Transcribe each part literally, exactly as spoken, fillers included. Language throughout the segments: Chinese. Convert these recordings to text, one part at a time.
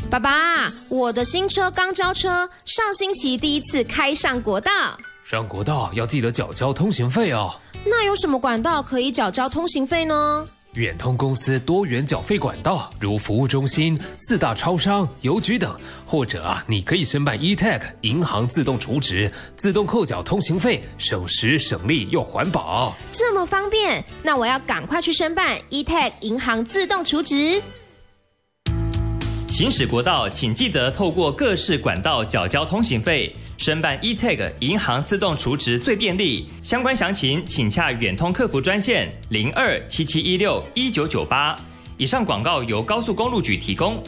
爸爸，我的新车刚交车，上星期第一次开上国道。 上国道要记得缴交通行费哦。 那有什么管道可以缴交通行费呢？ 远通公司多元缴费管道，如服务中心、四大超商、邮局等，或者啊，你可以申办 E T A G 银行自动储值，自动扣缴通行费，省时省力又环保。 这么方便，那我要赶快去申办 E T A G 银行自动储值。 行驶国道，请记得透过各式管道缴交通行费。申办 E T A G 银行自动储值最便利，相关详情请洽远通客服专线零二七七一六一九九八。以上广告由高速公路局提供。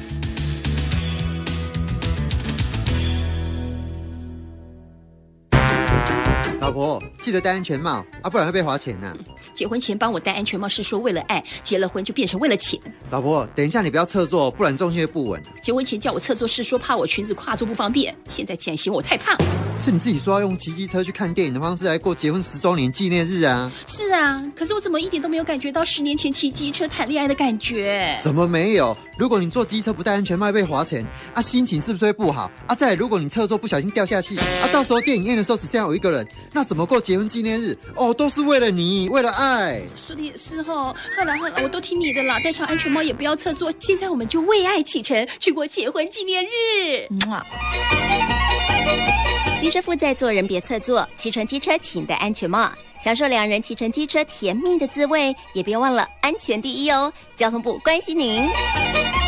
老婆，记得戴安全帽啊，不然会被罚钱啊。 结婚前帮我戴安全帽是说为了爱，结了婚就变成为了钱。 老婆，等一下你不要侧坐，不然重心会不稳。 结婚前叫我侧坐是说怕我裙子跨坐不方便，现在竟然嫌我太胖。 是你自己说要用骑机车去看电影的方式来过结婚十周年纪念日啊。 是啊，可是我怎么一点都没有感觉到十年前骑机车谈恋爱的感觉？ 怎么没有？如果你坐机车不戴安全帽被罚钱啊，心情是不是会不好啊？再来，如果你侧坐不小心掉下去啊，到时候电影院的时候只剩下我一个人，那怎么过结婚纪念日？哦，都是为了你，为了爱。 说的也是吼，好了好了，我都听你的啦，戴上安全帽也不要侧坐。现在我们就为爱启程，去过结婚纪念日。 机车负载座人别侧坐，骑乘机车请戴安全帽，享受两人骑乘机车甜蜜的滋味，也别忘了安全第一哦。交通部关心您。